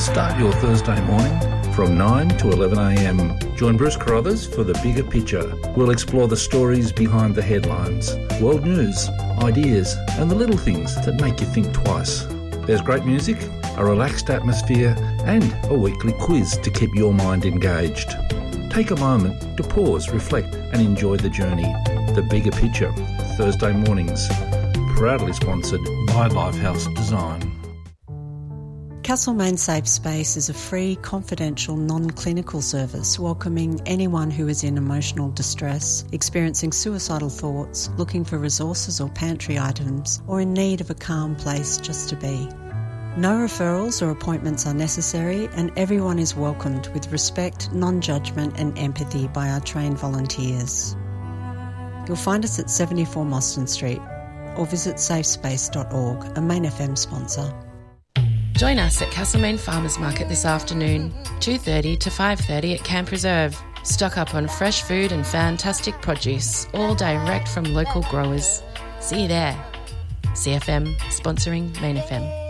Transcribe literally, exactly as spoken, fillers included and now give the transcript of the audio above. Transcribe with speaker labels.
Speaker 1: Start your Thursday morning from nine to eleven a m. Join Bruce Carruthers for The Bigger Picture. We'll explore the stories behind the headlines, world news, ideas, and the little things that make you think twice. There's great music, a relaxed atmosphere, and a weekly quiz to keep your mind engaged. Take a moment to pause, reflect, and enjoy the journey. The Bigger Picture, Thursday mornings. Proudly sponsored by Lifehouse Design.
Speaker 2: Castlemaine Safe Space is a free, confidential, non-clinical service welcoming anyone who is in emotional distress, experiencing suicidal thoughts, looking for resources or pantry items, or in need of a calm place just to be. No referrals or appointments are necessary, and everyone is welcomed with respect, non-judgment and empathy by our trained volunteers. You'll find us at seventy-four Mostyn Street or visit safe space dot org, a Main F M sponsor.
Speaker 3: Join us at Castlemaine Farmers Market this afternoon, two thirty to five thirty at Camp Reserve. Stock up on fresh food and fantastic produce, all direct from local growers. See you there. C F M, sponsoring Main F M.